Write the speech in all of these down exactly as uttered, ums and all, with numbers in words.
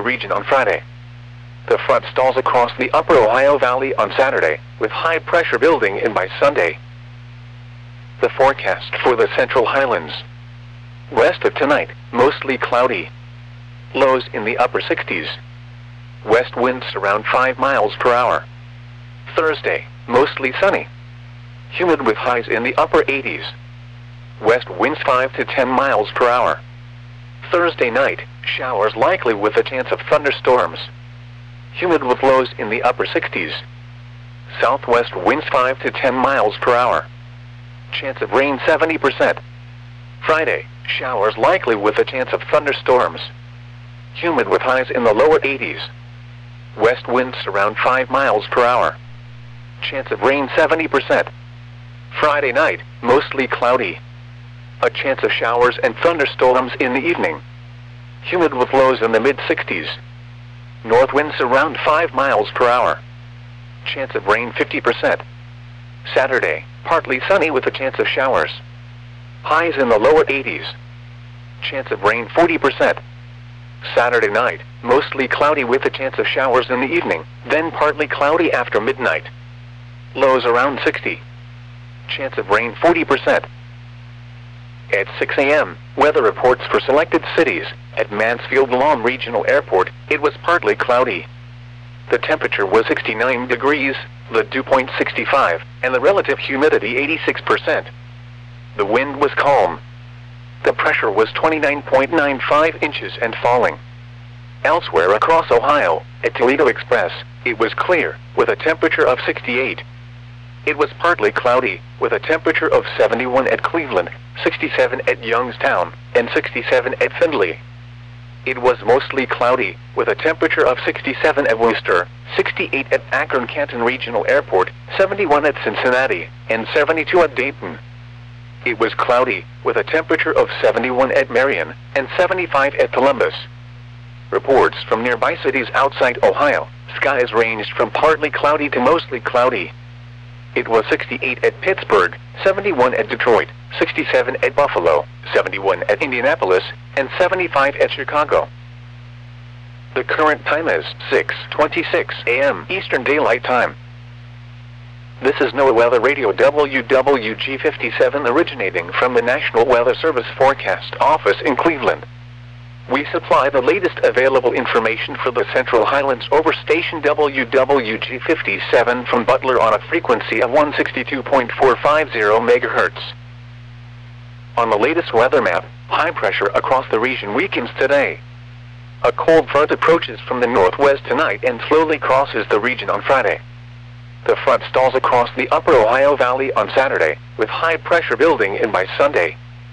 region on Friday. The front stalls across the upper Ohio Valley on Saturday, with high pressure building in by Sunday. The forecast for the Central Highlands. West of tonight, mostly cloudy. Lows in the upper sixties. West winds around five miles per hour. Thursday, mostly sunny. Humid with highs in the upper eighties. West winds five to ten miles per hour. Thursday night, showers likely with a chance of thunderstorms. Humid with lows in the upper sixties. Southwest winds five to ten miles per hour. Chance of rain seventy percent. Friday, showers likely with a chance of thunderstorms. Humid with highs in the lower eighties. West winds around five miles per hour. Chance of rain seventy percent. Friday night, mostly cloudy. A chance of showers and thunderstorms in the evening. Humid with lows in the mid sixties. North winds around five miles per hour. Chance of rain fifty percent. Saturday, partly sunny with a chance of showers. Highs in the lower eighties. Chance of rain forty percent. Saturday night, mostly cloudy with a chance of showers in the evening, then partly cloudy after midnight. Lows around sixty. Chance of rain forty percent. At six A M, weather reports for selected cities. At Mansfield Lawn Regional Airport, it was partly cloudy. The temperature was sixty-nine degrees, the dew point sixty-five, and the relative humidity eighty-six percent. The wind was calm. The pressure was twenty-nine point nine five inches and falling. Elsewhere across Ohio, at Toledo Express, it was clear, with a temperature of sixty-eight. It was partly cloudy, with a temperature of seventy-one at Cleveland, sixty-seven at Youngstown, and sixty-seven at Findlay. It was mostly cloudy, with a temperature of sixty-seven at Worcester, sixty-eight at Akron-Canton Regional Airport, seventy-one at Cincinnati, and seventy-two at Dayton. It was cloudy, with a temperature of seventy-one at Marion, and seventy-five at Columbus. Reports from nearby cities outside Ohio, skies ranged from partly cloudy to mostly cloudy. It was sixty-eight at Pittsburgh, seventy-one at Detroit, sixty-seven at Buffalo, seventy-one at Indianapolis, and seventy-five at Chicago. The current time is six twenty-six A M Eastern Daylight Time. This is NOAA Weather Radio W W G fifty-seven originating from the National Weather Service Forecast Office in Cleveland. We supply the latest available information for the Central Highlands over station W W G fifty-seven from Butler on a frequency of one sixty-two point four five zero megahertz. On the latest weather map, high pressure across the region weakens today. A cold front approaches from the northwest tonight and slowly crosses the region on Friday. The front stalls across the upper Ohio Valley on Saturday, with high pressure building in by Sunday.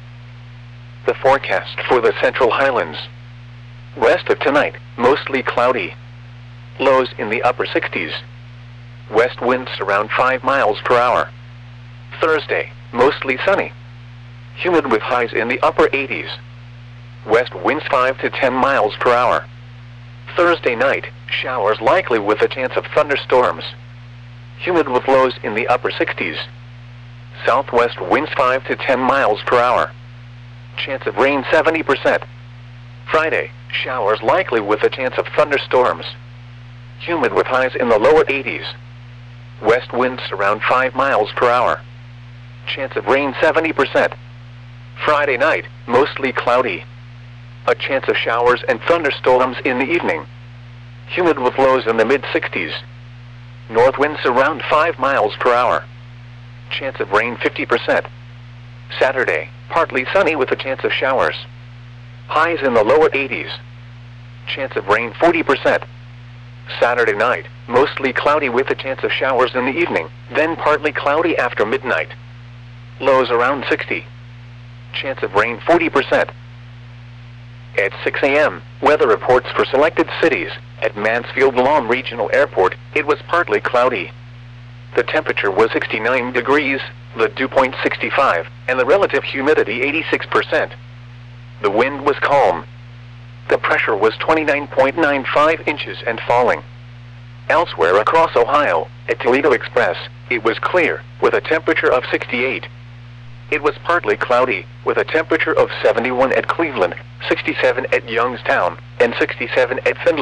The forecast for the Central Highlands. West of tonight, mostly cloudy. Lows in the upper sixties. West winds around five miles per hour. Thursday, mostly sunny. Humid with highs in the upper eighties. West winds five to ten miles per hour. Thursday night, showers likely with a chance of thunderstorms. Humid with lows in the upper sixties. Southwest winds five to ten miles per hour. Chance of rain seventy percent. Friday, showers likely with a chance of thunderstorms. Humid with highs in the lower eighties. West winds around five miles per hour. Chance of rain seventy percent. Friday night, mostly cloudy. A chance of showers and thunderstorms in the evening. Humid with lows in the mid sixties. North winds around five miles per hour. Chance of rain fifty percent. Saturday, partly sunny with a chance of showers. Highs in the lower eighties. Chance of rain forty percent. Saturday night, mostly cloudy with a chance of showers in the evening, then partly cloudy after midnight. Lows around sixty. Chance of rain forty percent. At six A M, weather reports for selected cities. At Mansfield Lawn Regional Airport, it was partly cloudy. The temperature was sixty-nine degrees, the dew point sixty-five, and the relative humidity eighty-six percent. The wind was calm. The pressure was twenty-nine point nine five inches and falling. Elsewhere across Ohio, at Toledo Express, it was clear, with a temperature of sixty-eight. It was partly cloudy, with a temperature of seventy-one at Cleveland, sixty-seven at Youngstown, and sixty-seven at Findlay.